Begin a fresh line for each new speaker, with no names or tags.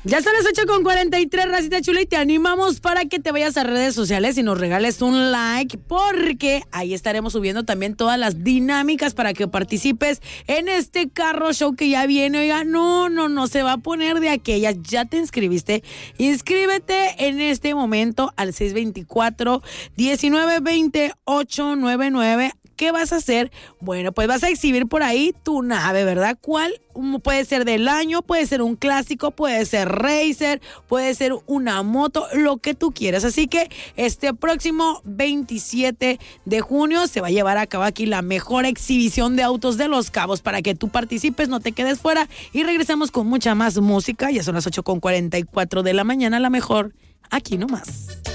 Ya son las 8:43, racita chula, y te animamos para que te vayas a redes sociales y nos regales un like, porque ahí estaremos subiendo también todas las dinámicas para que participes en este carro show que ya viene. Oiga, no se va a poner de aquellas. Ya te inscribiste. Inscríbete en este momento al 624-1920-899. ¿Qué vas a hacer? Bueno, pues vas a exhibir por ahí tu nave, ¿verdad? ¿Cuál? Puede ser del año, puede ser un clásico, puede ser racer, puede ser una moto, lo que tú quieras. Así que este próximo 27 de junio se va a llevar a cabo aquí la mejor exhibición de autos de Los Cabos, para que tú participes, no te quedes fuera, y regresamos con mucha más música. Ya son las 8:44 de la mañana, la mejor, aquí nomás.